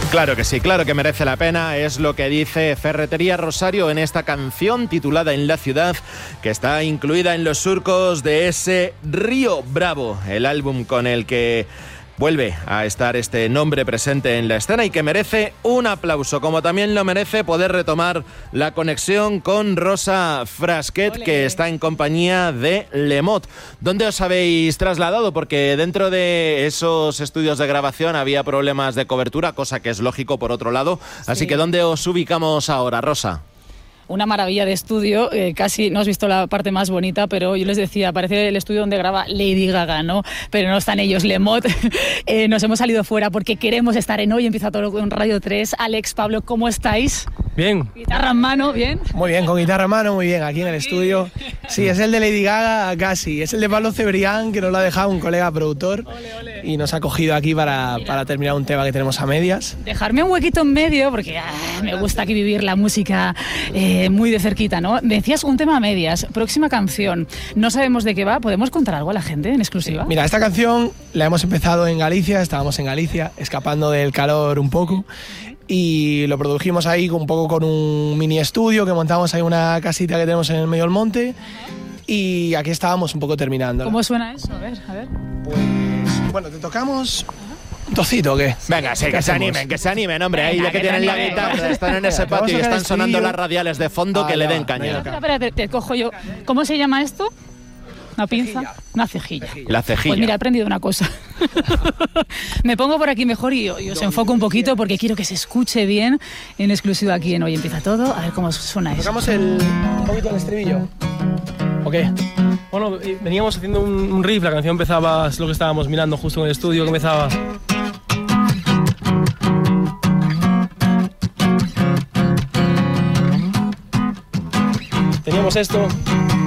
Claro que sí, claro que merece la pena, es lo que dice Ferretería Rosario en esta canción titulada En la ciudad, que está incluida en los surcos de ese Río Bravo, el álbum con el que vuelve a estar este nombre presente en la escena y que merece un aplauso, como también lo merece poder retomar la conexión con Rosa Frasquet, que está en compañía de Lemot. ¿Dónde os habéis trasladado? Porque dentro de esos estudios de grabación había problemas de cobertura, cosa que es lógico por otro lado. Así que ¿dónde os ubicamos ahora, Rosa? Una maravilla de estudio, casi no has visto la parte más bonita, pero yo les decía, parece el estudio donde graba Lady Gaga, ¿no? Pero no están ellos, Lemot. Nos hemos salido fuera porque queremos estar en Hoy Empieza Todo con Radio 3. Alex, Pablo, ¿cómo estáis? Bien. Guitarra en mano, ¿bien? Muy bien, con guitarra en mano, muy bien, aquí en el estudio. Sí, es el de Lady Gaga, casi. Es el de Pablo Cebrián, que nos lo ha dejado un colega productor. Y nos ha cogido aquí para terminar un tema que tenemos a medias. Dejarme un huequito en medio, porque me gusta aquí vivir la música muy de cerquita, ¿no? Me decías un tema a medias, próxima canción. No sabemos de qué va, ¿podemos contar algo a la gente en exclusiva? Mira, esta canción la hemos empezado en Galicia, estábamos en Galicia, escapando del calor un poco. Y lo produjimos ahí un poco con un mini estudio que montamos ahí, una casita que tenemos en el medio del monte. Y aquí estábamos un poco terminando. ¿Cómo suena eso? A ver. Pues, bueno, te tocamos un tocito, ¿o qué? Venga, sí, que se animen, hombre. Ahí ya que tienen la guitarra, están en ese patio y están sonando las radiales de fondo, que le den caña. Espera, te cojo yo. ¿Cómo se llama esto? ¿Una pinza? Una cejilla. La cejilla. Pues mira, he aprendido una cosa. Me pongo por aquí mejor y os enfoco un poquito porque quiero que se escuche bien en exclusiva aquí en Hoy Empieza Todo. A ver cómo suena eso. ¿Tocamos un poquito el estribillo? ¿O qué? Bueno, veníamos haciendo un riff, la canción empezaba, es lo que estábamos mirando justo en el estudio, que empezaba... Teníamos esto...